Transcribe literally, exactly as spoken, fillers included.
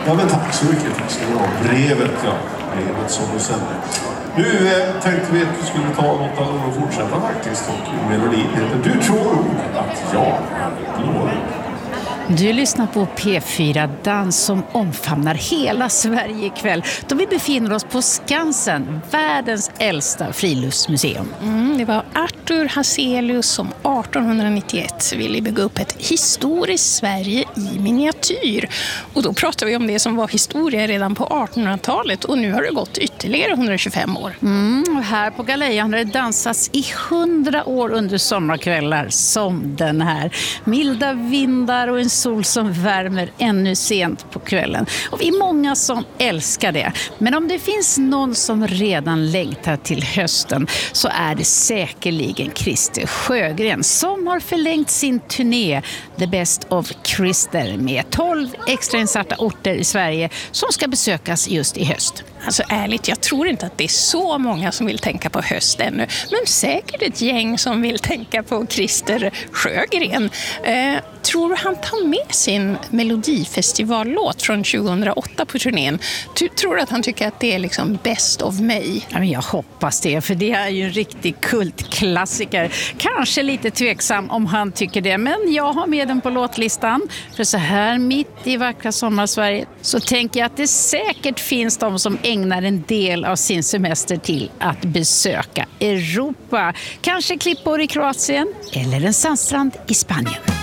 Ja, men tack så mycket. Tack ska du ha. Brevet, ja. Brevet som du sände. Nu eh, tänkte vi att du skulle ta något av och fortsätta faktiskt. Och melodin heter Du tror att jag är blå. Du lyssnar på P fyra Dans som omfamnar hela Sverige ikväll. Då vi befinner oss på Skansen, världens äldsta friluftsmuseum. Mm, det var Arthur Hazelius som artonhundranittioett ville bygga upp ett historiskt Sverige i miniatyr. Och då pratar vi om det som var historia redan på artonhundratalet och nu har det gått ytterligare hundratjugofem år. Mm, och här på Galejan har det dansats i hundra år under sommarkvällar som den här. Milda vindar och en sol som värmer ännu sent på kvällen. Och vi är många som älskar det. Men om det finns någon som redan längtar till hösten så är det säkerligen Christer Sjögren som har förlängt sin turné The Best of Christer med tolv extrainsatta orter i Sverige som ska besökas just i höst. Alltså ärligt, jag tror inte att det är så många som vill tänka på höst ännu. Men säkert ett gäng som vill tänka på Christer Sjögren. Eh, tror du han tar med sin Melodifestivallåt från tjugohundraåtta på turnén? Du, tror du att han tycker att det är liksom best of mig? Ja, men jag hoppas det, för det är ju en riktig kultklassiker. Kanske lite tveksam om han tycker det, men jag har med den på låtlistan. För så här mitt i vackra sommarsverige så tänker jag att det säkert finns de som ägnar en del av sin semester till att besöka Europa. Kanske klippor i Kroatien eller en sandstrand i Spanien.